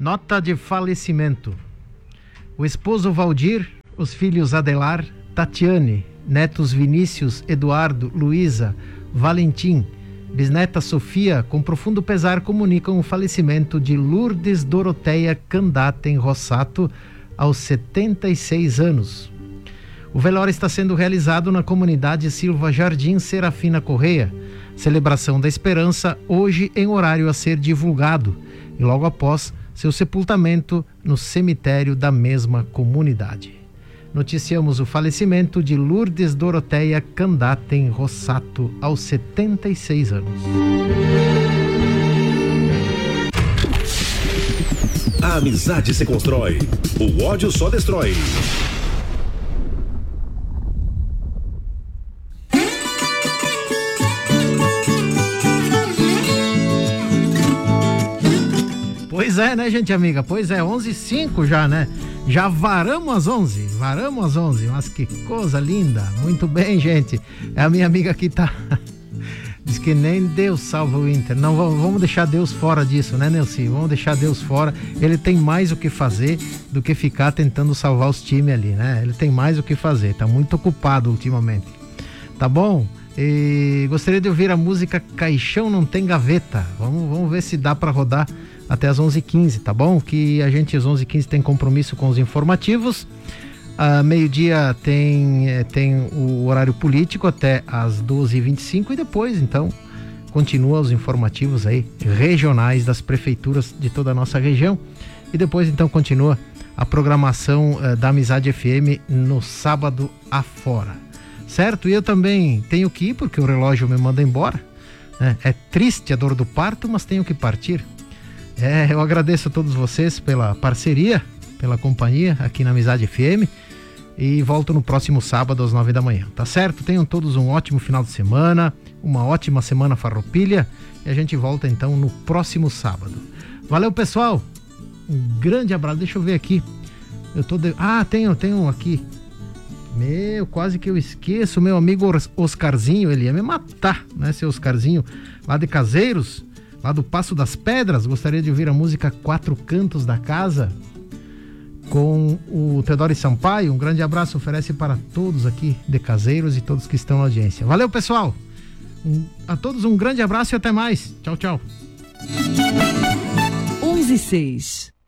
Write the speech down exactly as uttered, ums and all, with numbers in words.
Nota de falecimento. O esposo Valdir, os filhos Adelar, Tatiane, netos Vinícius, Eduardo, Luísa, Valentim, bisneta Sofia, com profundo pesar comunicam o falecimento de Lourdes Doroteia Candaten Rossato, aos setenta e seis anos. O velório está sendo realizado na comunidade Silva Jardim Serafina Correia. Celebração da Esperança hoje em horário a ser divulgado e logo após seu sepultamento no cemitério da mesma comunidade. Noticiamos o falecimento de Lourdes Doroteia Candaten Rossato, aos setenta e seis anos. A amizade se constrói, o ódio só destrói. Pois é, né, gente amiga? Pois é, onze e cinco já, né? Já varamos às onze, varamos às onze, mas que coisa linda. Muito bem, gente. É a minha amiga que tá... Diz que nem Deus salva o Inter. Não, vamos deixar Deus fora disso, né, Nelci? Vamos deixar Deus fora. Ele tem mais o que fazer do que ficar tentando salvar os times ali, né? Ele tem mais o que fazer, tá muito ocupado ultimamente. Tá bom? E gostaria de ouvir a música Caixão Não Tem Gaveta. Vamos, vamos ver se dá para rodar até as onze e quinze, tá bom? Que a gente às onze e quinze tem compromisso com os informativos. Uh, meio-dia tem, tem o horário político até às doze e vinte e cinco e depois, então, continua os informativos aí regionais das prefeituras de toda a nossa região. E depois, então, continua a programação uh, da Amizade F M no sábado afora. Certo? E eu também tenho que ir porque o relógio me manda embora, né? É triste a dor do parto, mas tenho que partir. É, eu agradeço a todos vocês pela parceria, pela companhia aqui na Amizade F M e volto no próximo sábado às nove da manhã, tá certo? Tenham todos um ótimo final de semana, uma ótima semana farroupilha e a gente volta então no próximo sábado. Valeu, pessoal, um grande abraço. Deixa eu ver aqui, eu tô de... ah, tenho, tenho aqui, meu, quase que eu esqueço, meu amigo Oscarzinho, ele ia me matar, né, seu Oscarzinho, lá de Caseiros, lá do Passo das Pedras. Gostaria de ouvir a música Quatro Cantos da Casa com o Teodoro Sampaio. Um grande abraço oferece para todos aqui de Caseiros e todos que estão na audiência. Valeu, pessoal, um, a todos um grande abraço e até mais. Tchau, tchau. onze e seis